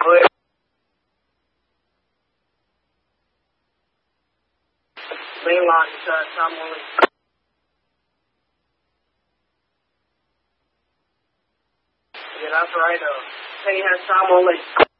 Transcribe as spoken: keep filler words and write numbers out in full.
Go ahead. Main line, uh, Tom Willie. Yeah, that's right. Uh, Penny has Tom Willie.